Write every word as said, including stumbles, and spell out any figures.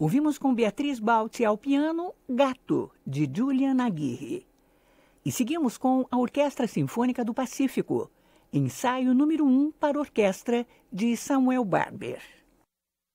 Ouvimos com Beatriz Balti ao piano Gato, de Julian Aguirre. E seguimos com a Orquestra Sinfônica do Pacífico, ensaio número um para orquestra de Samuel Barber.